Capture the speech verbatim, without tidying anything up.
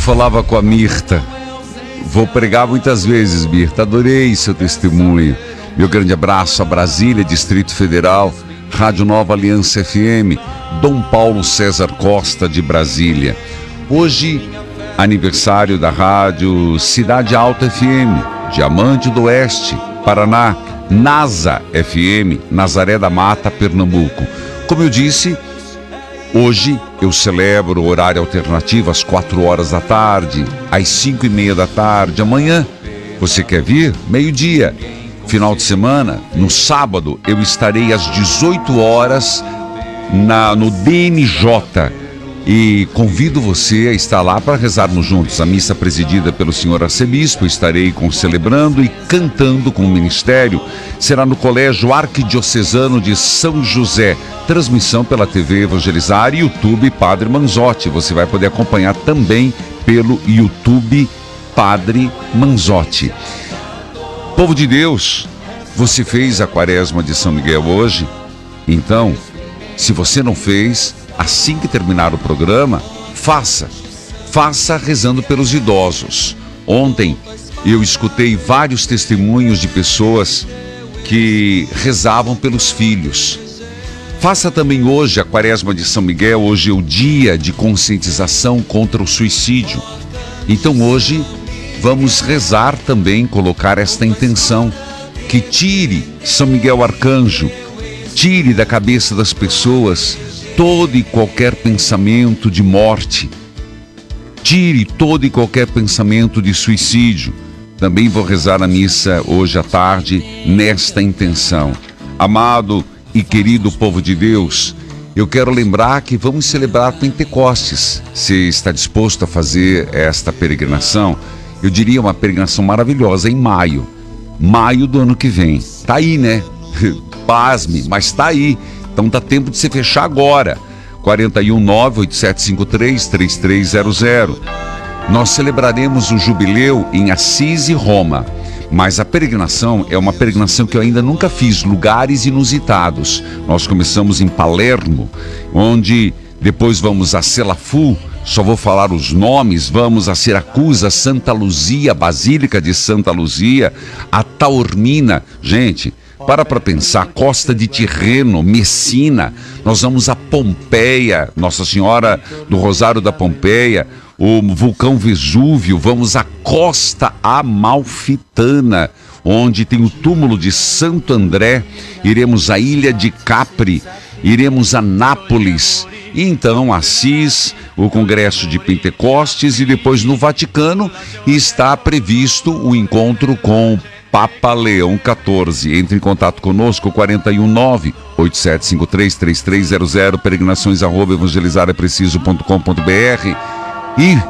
falava com a Mirta. Vou pregar muitas vezes, Mirta. Adorei seu testemunho. Meu grande abraço a Brasília, Distrito Federal, Rádio Nova Aliança F M, Dom Paulo César Costa de Brasília. Hoje, aniversário da Rádio Cidade Alta F M, Diamante do Oeste, Paraná, NASA F M, Nazaré da Mata, Pernambuco. Como eu disse, hoje eu celebro o horário alternativo às quatro horas da tarde, às cinco e meia da tarde. Amanhã, você quer vir? Meio-dia. Final de semana, no sábado, eu estarei às dezoito horas na, no D N J. E convido você a estar lá para rezarmos juntos. A missa presidida pelo senhor arcebispo, estarei concelebrando e cantando com o ministério. Será no Colégio Arquidiocesano de São José. Transmissão pela T V Evangelizar e YouTube Padre Manzotti. Você vai poder acompanhar também pelo YouTube Padre Manzotti. Povo de Deus, você fez a quaresma de São Miguel hoje? Então, se você não fez, assim que terminar o programa, faça. Faça rezando pelos idosos. Ontem eu escutei vários testemunhos de pessoas que rezavam pelos filhos. Faça também hoje a quaresma de São Miguel. Hoje é o dia de conscientização contra o suicídio. Então hoje vamos rezar também, colocar esta intenção, que tire São Miguel Arcanjo, tire da cabeça das pessoas todo e qualquer pensamento de morte, tire todo e qualquer pensamento de suicídio. Também vou rezar a missa hoje à tarde nesta intenção. Amado e querido povo de Deus, eu quero lembrar que vamos celebrar Pentecostes. Se está disposto a fazer esta peregrinação, eu diria uma peregrinação maravilhosa em maio. Maio do ano que vem. Tá aí, né? Pasme, mas tá aí. Então dá tempo de você fechar agora. quatro um nove, oito sete cinco três, três três zero zero. Nós celebraremos o jubileu em Assis e Roma. Mas a peregrinação é uma peregrinação que eu ainda nunca fiz. Lugares inusitados. Nós começamos em Palermo, onde depois vamos a Selafu. Só vou falar os nomes. Vamos a Siracusa, Santa Luzia, Basílica de Santa Luzia, a Taormina. Gente, para para pensar, Costa de Tirreno, Messina. Nós vamos a Pompeia, Nossa Senhora do Rosário da Pompeia, o vulcão Vesúvio. Vamos a Costa Amalfitana, onde tem o túmulo de Santo André. Iremos à Ilha de Capri, iremos a Nápoles. E então Assis, o Congresso de Pentecostes, e depois no Vaticano está previsto o encontro com Papa Leão quatorze. Entre em contato conosco, quatro um nove, oito sete cinco três, três três zero zero, peregrinações arroba evangelizar é preciso ponto com ponto br. E